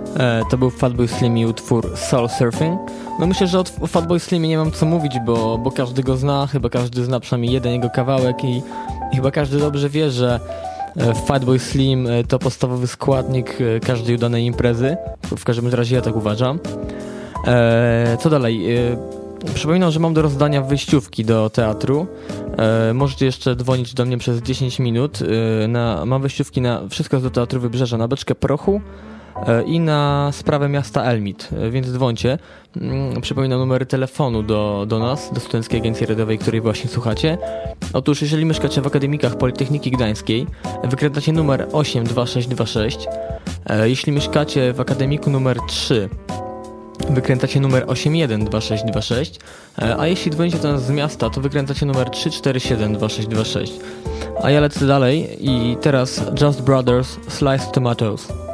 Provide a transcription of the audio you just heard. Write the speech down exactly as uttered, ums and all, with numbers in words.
E, to był Fatboy Slim i utwór Soul Surfing. No myślę, że o, o Fatboy Slimie nie mam co mówić, bo, bo każdy go zna, chyba każdy zna przynajmniej jeden jego kawałek i, i chyba każdy dobrze wie, że Fatboy Slim to podstawowy składnik każdej udanej imprezy. W każdym razie ja tak uważam. E, co dalej? E, przypominam, że mam do rozdania wyjściówki do teatru. E, możecie jeszcze dzwonić do mnie przez dziesięć minut. E, na, mam wyjściówki na Wszystko do Teatru Wybrzeża, na Beczkę Prochu e, i na sprawę miasta Elmit, e, więc dzwońcie. E, przypominam numery telefonu do, do nas, do Studenckiej Agencji Radiowej, której właśnie słuchacie. Otóż jeżeli mieszkacie w akademikach Politechniki Gdańskiej, wykręcacie numer osiem dwa sześć dwa sześć. E, jeśli mieszkacie w akademiku numer trzy, wykręcacie numer osiem jeden dwa sześć dwa sześć, a jeśli dzwonicie do nas z miasta, to wykręcacie numer trzy cztery siedem dwa sześć dwa sześć. A ja lecę dalej i teraz Just Brothers Sliced Tomatoes.